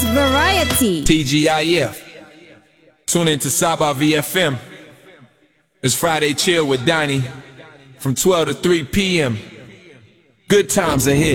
News Variety. TGIF. Tune into Saba VFM. It's Friday Chill with Donnie from 12 to 3 p.m. Good times ahead.